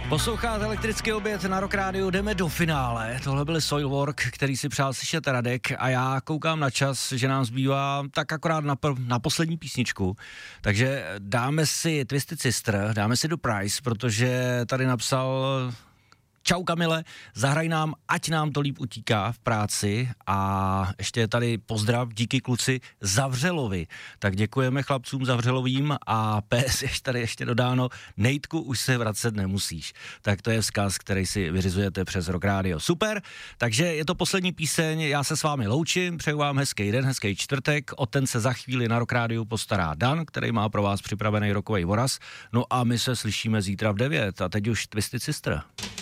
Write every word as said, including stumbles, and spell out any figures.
Posloucháte Elektrický oběd na Rock Rádiu, jdeme do finále. Tohle byl Soilwork, který si přál slyšet Radek a já koukám na čas, že nám zbývá tak akorát na, pr- na poslední písničku. Takže dáme si Twisted Sister, dáme si do Price, protože tady napsal: čau Kamile, zahraj nám, ať nám to líp utíká v práci, a ještě je tady pozdrav, díky kluci Zavřelovi. Tak děkujeme chlapcům Zavřelovým a P S je tady ještě dodáno: Nejtku, už se vracet nemusíš. Tak to je vzkaz, který si vyřizujete přes Rock Radio. Super, takže je to poslední píseň, já se s vámi loučím, přeju vám hezký den, hezký čtvrtek, o ten se za chvíli na Rock Radio postará Dan, který má pro vás připravený rokový voraz, no a my se slyšíme zítra v devět a teď už Twisted Sister.